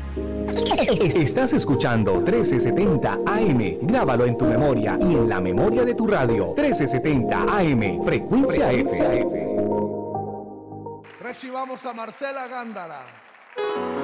Estás escuchando 1370 AM. Grábalo en tu memoria y en la memoria de tu radio. 1370 AM, frecuencia F. Recibamos a Marcela Gándara.